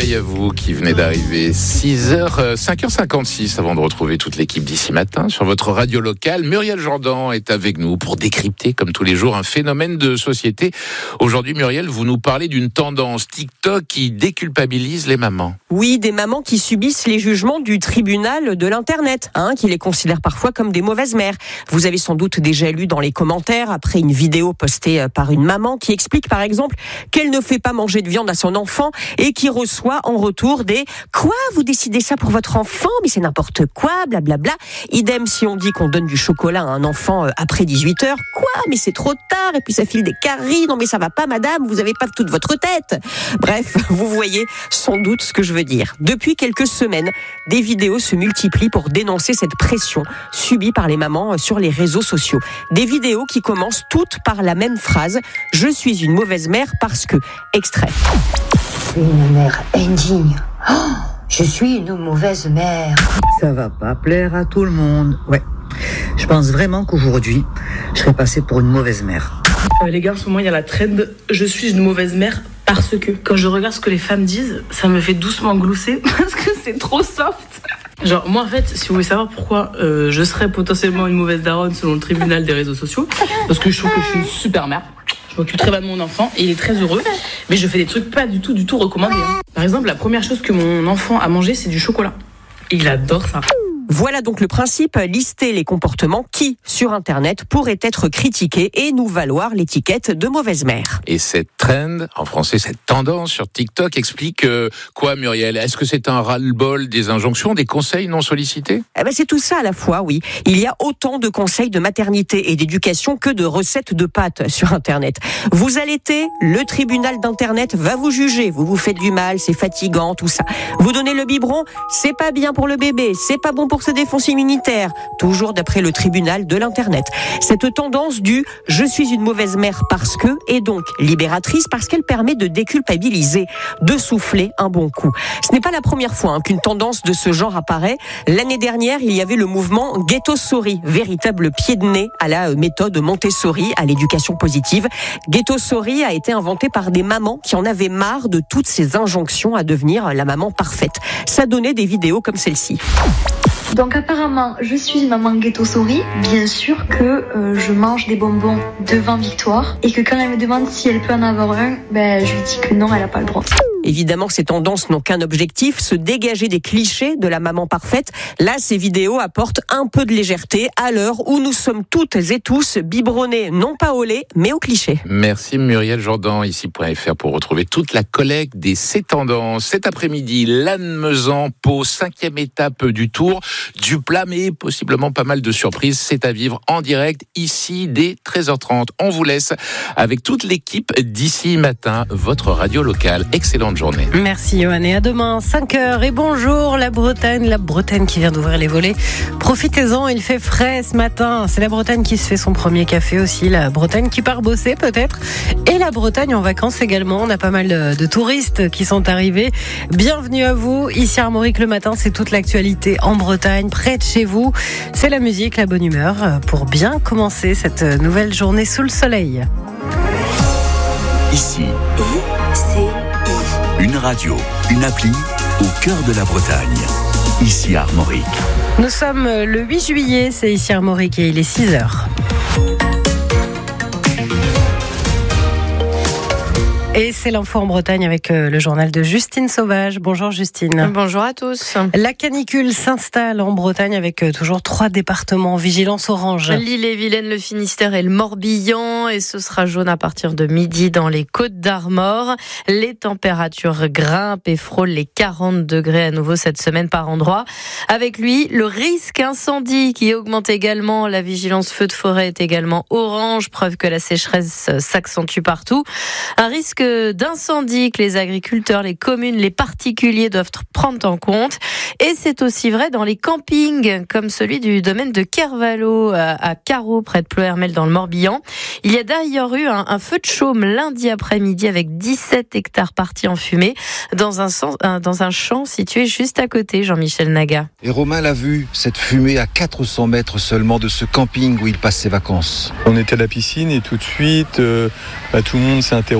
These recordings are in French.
réveil à vous qui venez d'arriver. 5h56 avant de retrouver toute l'équipe d'ici matin sur votre radio locale. Muriel Jourdan est avec nous pour décrypter, comme tous les jours, un phénomène de société. Aujourd'hui, Muriel, vous nous parlez d'une tendance TikTok qui déculpabilise les mamans. Oui, des mamans qui subissent les jugements du tribunal de l'Internet, qui les considère parfois comme des mauvaises mères. Vous avez sans doute déjà lu dans les commentaires, après une vidéo postée par une maman qui explique par exemple qu'elle ne fait pas manger de viande à son enfant et qui reçoit en retour des « Quoi, vous décidez ça pour votre enfant ? Mais c'est n'importe quoi, blablabla ». Idem si on dit qu'on donne du chocolat à un enfant après 18h. « Quoi ? Mais c'est trop tard et puis ça file des caries. Non mais ça va pas madame, vous avez pas toute votre tête ». Bref, vous voyez sans doute ce que je veux dire. Depuis quelques semaines, des vidéos se multiplient pour dénoncer cette pression subie par les mamans sur les réseaux sociaux. Des vidéos qui commencent toutes par la même phrase « Je suis une mauvaise mère parce que… » Extrait. Je suis une mère indigne. Oh, je suis une mauvaise mère. Ça va pas plaire à tout le monde. Ouais. Je pense vraiment qu'aujourd'hui, je serais passée pour une mauvaise mère. Les gars, en ce moment, il y a la trend « Je suis une mauvaise mère parce que… » Quand je regarde ce que les femmes disent, ça me fait doucement glousser parce que c'est trop soft. Genre, moi, en fait, si vous voulez savoir pourquoi je serais potentiellement une mauvaise daronne selon le tribunal des réseaux sociaux, parce que je trouve que je suis une super mère. Je m'occupe très bien de mon enfant et il est très heureux, mais je fais des trucs pas du tout recommandés. Par exemple, la première chose que mon enfant a mangé, c'est du chocolat. Il adore ça. Voilà donc le principe, lister les comportements qui, sur Internet, pourraient être critiqués et nous valoir l'étiquette de mauvaise mère. Et cette trend, en français, cette tendance sur TikTok explique quoi, Muriel ? Est-ce que c'est un ras-le-bol des injonctions, des conseils non sollicités ? C'est tout ça à la fois, oui. Il y a autant de conseils de maternité et d'éducation que de recettes de pâtes sur Internet. Vous allaitez, le tribunal d'Internet va vous juger. Vous vous faites du mal, c'est fatigant, tout ça. Vous donnez le biberon, c'est pas bien pour le bébé, c'est pas bon pour sa défense immunitaire, toujours d'après le tribunal de l'Internet. Cette tendance du « je suis une mauvaise mère parce que » est donc libératrice parce qu'elle permet de déculpabiliser, de souffler un bon coup. Ce n'est pas la première fois qu'une tendance de ce genre apparaît. L'année dernière, il y avait le mouvement Ghetto Sorry, véritable pied de nez à la méthode Montessori, à l'éducation positive. Ghetto Sorry a été inventé par des mamans qui en avaient marre de toutes ces injonctions à devenir la maman parfaite. Ça donnait des vidéos comme celle-ci. Donc apparemment, je suis une maman ghetto sorry. Bien sûr que je mange des bonbons devant Victoire et que quand elle me demande si elle peut en avoir un, je lui dis que non, elle n'a pas le droit. Évidemment, ces tendances n'ont qu'un objectif, se dégager des clichés de la maman parfaite. Là, ces vidéos apportent un peu de légèreté à l'heure où nous sommes toutes et tous biberonnés, non pas au lait, mais au cliché. Merci Muriel Jourdan, ici.fr pour retrouver toute la collecte des ces tendances. Cet après-midi, Lannemezan, Pau, 5e étape du Tour. Du plat, mais possiblement pas mal de surprises. C'est à vivre en direct ici dès 13h30. On vous laisse avec toute l'équipe d'ici matin, votre radio locale. Excellente journée. Merci Johan et à demain 5h et bonjour la Bretagne qui vient d'ouvrir les volets. Profitez-en, il fait frais ce matin. C'est la Bretagne qui se fait son premier café aussi, la Bretagne qui part bosser peut-être et la Bretagne en vacances également. On a pas mal de touristes qui sont arrivés. Bienvenue à vous. Ici Armorique le matin, c'est toute l'actualité en Bretagne, près de chez vous. C'est la musique, la bonne humeur pour bien commencer cette nouvelle journée sous le soleil. Ici, une radio, une appli au cœur de la Bretagne. Ici Armorique. Nous sommes le 8 juillet, c'est ici Armorique et il est 6h. Et c'est l'info en Bretagne avec le journal de Justine Sauvage. Bonjour Justine. Bonjour à tous. La canicule s'installe en Bretagne avec toujours 3 départements en vigilance orange. L'Ille-et-Vilaine, le Finistère et le Morbihan. Et ce sera jaune à partir de midi dans les Côtes-d'Armor. Les températures grimpent et frôlent les 40 degrés à nouveau cette semaine par endroit. Avec lui, le risque incendie qui augmente également. La vigilance feu de forêt est également orange. Preuve que la sécheresse s'accentue partout. Un risque d'incendie que les agriculteurs, les communes, les particuliers doivent prendre en compte. Et c'est aussi vrai dans les campings, comme celui du domaine de Kervalo à Carreau, près de Ploërmel dans le Morbihan. Il y a d'ailleurs eu un feu de chaume lundi après-midi avec 17 hectares partis en fumée dans un champ situé juste à côté, Jean-Michel Naga. Et Romain l'a vu, cette fumée à 400 mètres seulement de ce camping où il passe ses vacances. On était à la piscine et tout de suite, tout le monde s'est interrogé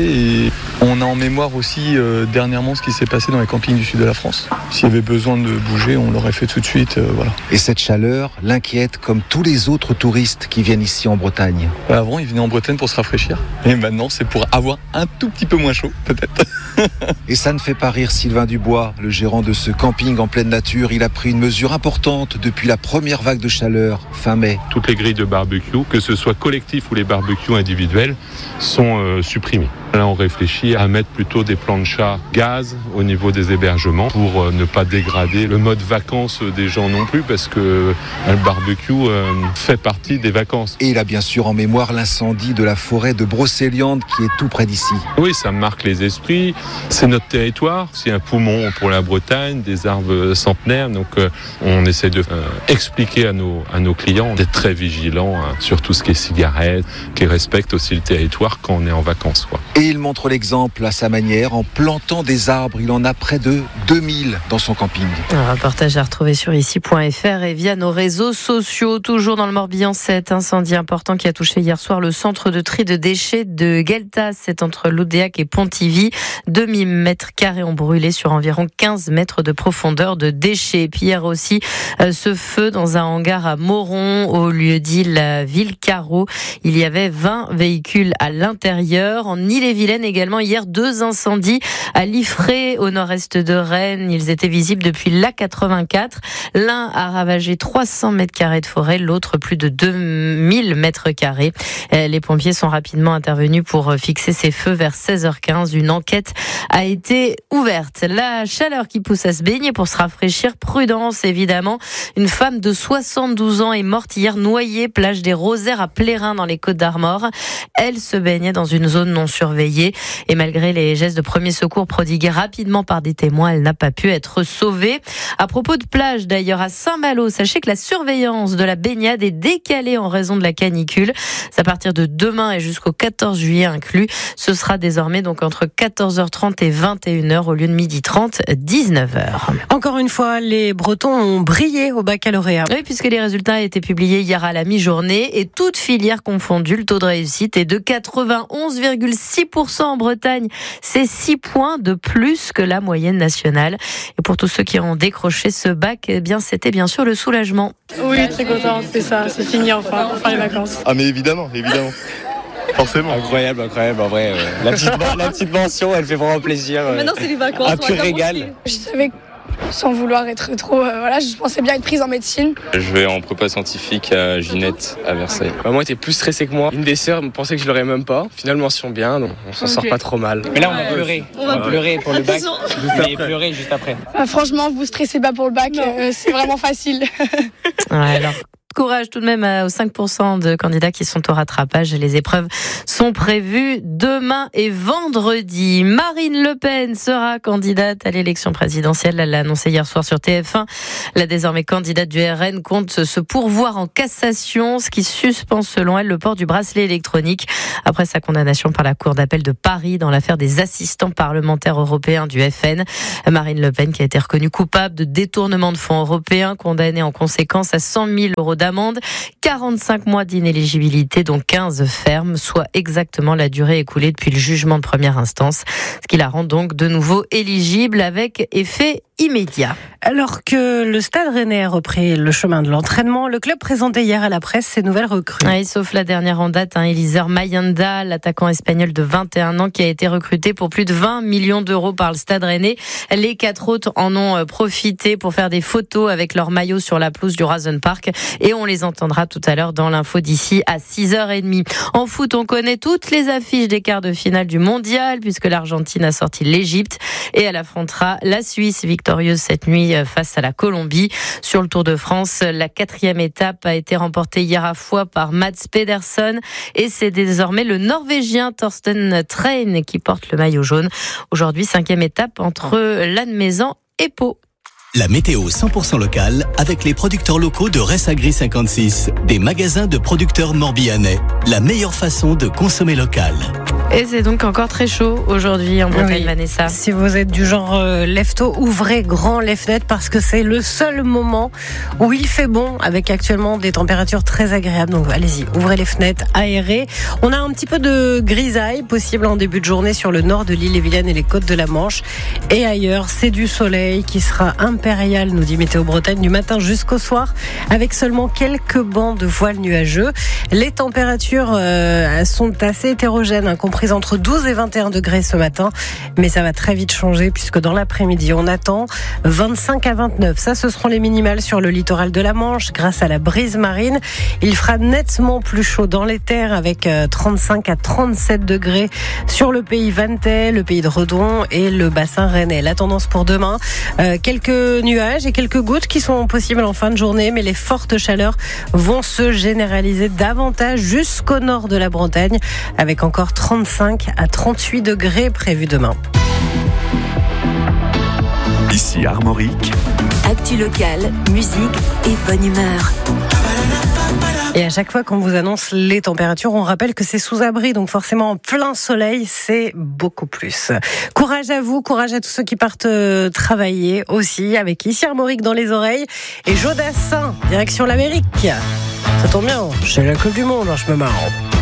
et on a en mémoire aussi dernièrement ce qui s'est passé dans les campings du sud de la France. S'il y avait besoin de bouger, on l'aurait fait tout de suite. Voilà. Et cette chaleur l'inquiète comme tous les autres touristes qui viennent ici en Bretagne. Avant, ils venaient en Bretagne pour se rafraîchir. Et maintenant, c'est pour avoir un tout petit peu moins chaud, peut-être. Et ça ne fait pas rire Sylvain Dubois, le gérant de ce camping en pleine nature. Il a pris une mesure importante depuis la première vague de chaleur, fin mai. Toutes les grilles de barbecue, que ce soit collectif ou les barbecues individuels, sont supprimées. Là, on réfléchit à mettre plutôt des planchas gaz au niveau des hébergements pour ne pas dégrader le mode vacances des gens non plus, parce que le barbecue fait partie des vacances. Et il a bien sûr en mémoire l'incendie de la forêt de Brocéliande qui est tout près d'ici. Oui, ça marque les esprits. C'est notre territoire, c'est un poumon pour la Bretagne, des arbres centenaires. Donc on essaie de expliquer à nos clients d'être très vigilants sur tout ce qui est cigarettes, qui respectent aussi le territoire quand on est en vacances, quoi. Et il montre l'exemple à sa manière en plantant des arbres. Il en a près de 2000 dans son camping. Un reportage à retrouver sur ici.fr et via nos réseaux sociaux. Toujours dans le Morbihan, cet incendie important qui a touché hier soir le centre de tri de déchets de Gueltas. C'est entre Loudéac et Pontivy. 2000 mètres carrés ont brûlé sur environ 15 mètres de profondeur de déchets. Et puis hier aussi, ce feu dans un hangar à Moron, au lieu-dit la Ville-Carreau. Il y avait 20 véhicules à l'intérieur. En Ille-et-Vilaine également, hier, 2 incendies à Liffré, au nord-est de Rennes. Ils étaient visibles depuis l'A84. L'un a ravagé 300 mètres carrés de forêt, l'autre plus de 2000 mètres carrés. Les pompiers sont rapidement intervenus pour fixer ces feux vers 16h15. Une enquête a été ouverte. La chaleur qui pousse à se baigner pour se rafraîchir, prudence évidemment. Une femme de 72 ans est morte hier noyée, plage des Rosaires à Plérin dans les Côtes-d'Armor. Elle se baignait dans une zone non surveillée et malgré les gestes de premier secours prodigués rapidement par des témoins, elle n'a pas pu être sauvée. À propos de plage d'ailleurs, à Saint-Malo, sachez que la surveillance de la baignade est décalée en raison de la canicule. C'est à partir de demain et jusqu'au 14 juillet inclus. Ce sera désormais donc entre 14h30 et 21h au lieu de 12h30, 19h. Encore une fois, les Bretons ont brillé au baccalauréat. Oui, puisque les résultats ont été publiés hier à la mi-journée et toutes filières confondues, le taux de réussite est de 91,6% en Bretagne. C'est 6 points de plus que la moyenne nationale. Et pour tous ceux qui ont décroché ce bac, eh bien, c'était bien sûr le soulagement. Oui, très contente, c'est ça, c'est fini enfin les vacances. Ah mais évidemment. Forcément. Incroyable, en vrai. La petite mention, elle fait vraiment plaisir. Maintenant, c'est les vacances. Un pur régal. Je savais que, sans vouloir être trop... je pensais bien être prise en médecine. Je vais en prépa scientifique à Ginette, à Versailles. Maman était plus stressée que moi. Une des sœurs pensait que je l'aurais même pas. Finalement, mention bien, donc on s'en sort pas trop mal. Mais là, on va pleurer. On va pleurer pour le bac. Mais pleurer juste après. Franchement, vous stressez pas pour le bac. C'est vraiment facile. Alors... Courage tout de même aux 5% de candidats qui sont au rattrapage. Les épreuves sont prévues demain et vendredi. Marine Le Pen sera candidate à l'élection présidentielle. Elle l'a annoncé hier soir sur TF1. La désormais candidate du RN compte se pourvoir en cassation, ce qui suspend selon elle le port du bracelet électronique après sa condamnation par la Cour d'appel de Paris dans l'affaire des assistants parlementaires européens du FN. Marine Le Pen qui a été reconnue coupable de détournement de fonds européens, condamnée en conséquence à 100 000 € d'amende, 45 mois d'inéligibilité, dont 15 fermes, soit exactement la durée écoulée depuis le jugement de première instance, ce qui la rend donc de nouveau éligible avec effet immédiat. Alors que le Stade Rennais a repris le chemin de l'entraînement, le club présentait hier à la presse ses nouvelles recrues. Oui, sauf la dernière en date, Eliezer Mayanda, l'attaquant espagnol de 21 ans qui a été recruté pour plus de 20 millions d'euros par le Stade Rennais. Les 4 autres en ont profité pour faire des photos avec leur maillot sur la pelouse du Rasen Park et on les entendra tout à l'heure dans l'info d'ici à 6h30. En foot, on connaît toutes les affiches des quarts de finale du mondial puisque l'Argentine a sorti l'Égypte et elle affrontera la Suisse victorieuse cette nuit face à la Colombie. Sur le Tour de France, la 4e étape a été remportée hier à Foix par Mats Pedersen et c'est désormais le Norvégien Thorsten Train qui porte le maillot jaune. Aujourd'hui, 5e étape entre Lannemezan et Pau. La météo 100% locale avec les producteurs locaux de Ressagri 56, des magasins de producteurs morbihanais. La meilleure façon de consommer local. Et c'est donc encore très chaud aujourd'hui en Bretagne, Oui. Vanessa. Si vous êtes du genre lève-tôt, ouvrez grand les fenêtres parce que c'est le seul moment où il fait bon avec actuellement des températures très agréables. Donc allez-y, ouvrez les fenêtres, aérez. On a un petit peu de grisaille possible en début de journée sur le nord de l'Ille-et-Vilaine et les côtes de la Manche. Et ailleurs, c'est du soleil qui sera impérial, nous dit Météo Bretagne, du matin jusqu'au soir avec seulement quelques bancs de voiles nuageux. Les températures sont assez hétérogènes, comprises entre 12 et 21 degrés ce matin, mais ça va très vite changer puisque dans l'après-midi, on attend 25 à 29. Ça, ce seront les minimales sur le littoral de la Manche grâce à la brise marine. Il fera nettement plus chaud dans les terres avec 35 à 37 degrés sur le pays vantais, le pays de Redon et le bassin rennais. La tendance pour demain, quelques nuages et quelques gouttes qui sont possibles en fin de journée, mais les fortes chaleurs vont se généraliser davantage jusqu'au nord de la Bretagne avec encore 35 à 38 degrés prévus demain. Ici Armorique. Actu locale, musique et bonne humeur. Et à chaque fois qu'on vous annonce les températures, on rappelle que c'est sous abri, donc forcément en plein soleil, c'est beaucoup plus. Courage à vous, courage à tous ceux qui partent travailler aussi, avec ici Armorique dans les oreilles et Jodassin, direction l'Amérique. Ça tombe bien, c'est la Coupe du Monde, je me marre.